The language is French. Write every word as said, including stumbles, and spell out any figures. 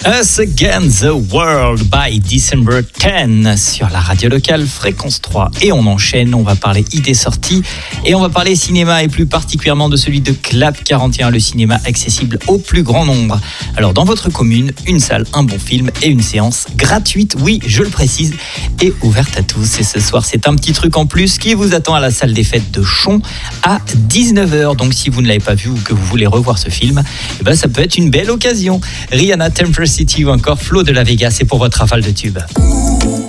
Us Against the World by December tenth sur la radio locale Fréquence trois. Et on enchaîne, on va parler idées sorties et on va parler cinéma et plus particulièrement de celui de Clap quarante et un, le cinéma accessible au plus grand nombre. Alors dans votre commune, une salle, un bon film et une séance gratuite, oui je le précise, et ouverte à tous. Et ce soir c'est un petit truc en plus qui vous attend à la salle des fêtes de Chon à dix-neuf heures. Donc si vous ne l'avez pas vu ou que vous voulez revoir ce film, eh ben, ça peut être une belle occasion. Rihanna, Temper City ou encore Flo de la Vega, c'est pour votre rafale de tubes.